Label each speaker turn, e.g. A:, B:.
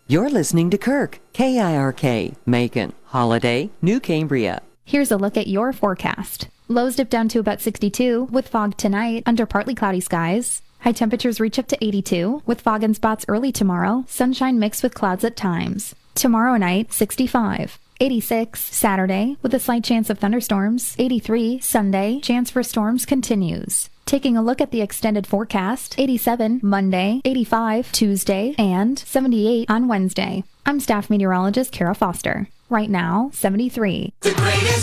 A: You're listening to Kirk, KIRK, Macon, Holiday, New Cambria.
B: Here's a look at your forecast. Lows dip down to about 62 with fog tonight under partly cloudy skies. High temperatures reach up to 82 with fog in spots early tomorrow, sunshine mixed with clouds at times. Tomorrow night, 65. 86 Saturday with a slight chance of thunderstorms. 83 Sunday, chance for storms continues. Taking a look at the extended forecast, 87 Monday, 85 Tuesday, and 78 on Wednesday. I'm staff meteorologist Kara Foster. Right now, 73.